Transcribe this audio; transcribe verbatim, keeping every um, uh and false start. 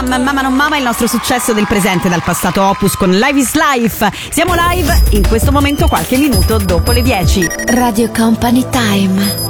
Mam, Mamma non mama, il nostro successo del presente dal passato opus con Live is Life. Siamo live in questo momento qualche minuto dopo le dieci. Radio Company Time.